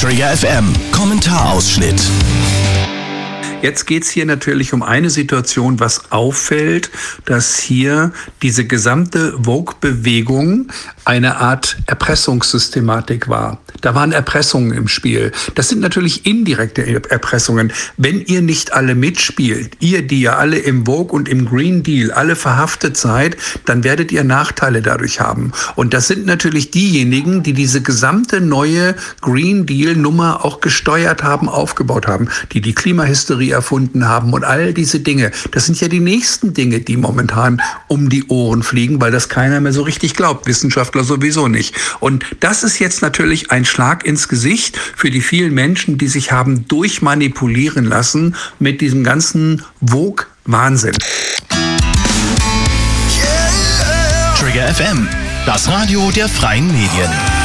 Trigger FM, Kommentarausschnitt. Jetzt geht es hier natürlich um eine Situation, was auffällt, dass hier diese gesamte Vogue-Bewegung eine Art Erpressungssystematik war. Da waren Erpressungen im Spiel. Das sind natürlich indirekte Erpressungen. Wenn ihr nicht alle mitspielt, ihr, die ja alle im Vogue und im Green Deal alle verhaftet seid, dann werdet ihr Nachteile dadurch haben. Und das sind natürlich diejenigen, die diese gesamte neue Green Deal-Nummer auch gesteuert haben, aufgebaut haben, die die Klimahysterie erfunden haben und all diese Dinge. Das sind ja die nächsten Dinge, die momentan um die Ohren fliegen, weil das keiner mehr so richtig glaubt. Wissenschaftler sowieso nicht. Und das ist jetzt natürlich ein Schlag ins Gesicht für die vielen Menschen, die sich haben durchmanipulieren lassen mit diesem ganzen Vogue-Wahnsinn. Trigger FM, das Radio der freien Medien.